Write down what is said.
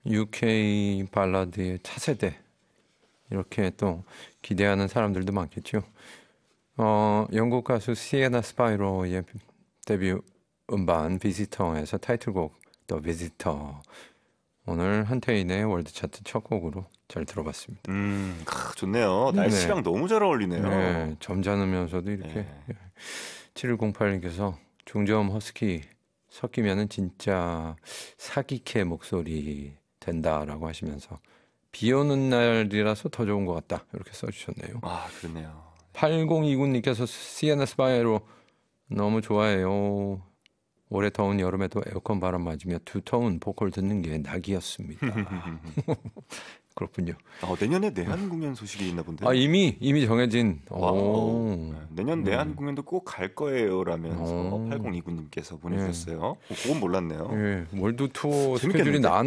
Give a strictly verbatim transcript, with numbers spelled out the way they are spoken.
유케이 발라드의 차세대 이렇게 또 기대하는 사람들도 많겠죠. 어, 영국 가수 시에나 스파이로의 데뷔 음반 비지터에서 타이틀곡 더 비지터 오늘 한태인의 월드 차트 첫 곡으로 잘 들어봤습니다. 음, 크, 좋네요. 날씨랑 네. 너무 잘 어울리네요. 네, 점잖으면서도 이렇게 네. 칠일공팔님께서 중저음 허스키 섞이면은 진짜 사기캐 목소리 된다라고 하시면서 비 오는 날이라서 더 좋은 것 같다 이렇게 써주셨네요. 아, 그렇네요. 팔공이구님께서 시에나 스파이로 너무 좋아해요. 올해 더운 여름에도 에어컨 바람 맞으며 두터운 보컬 듣는 게 낙이었습니다. 그렇군요. 어, 내년에 내한 공연 소식이 있나 본데요. 아 이미 이미 정해진. 와우. 오. 네, 내년 네. 내한 공연도 꼭 갈 거예요라면서 오. 팔공이구님께서 보내주셨어요. 어, 그건 몰랐네요. 예, 월드 투어 재밌겠는데? 스케줄이 나.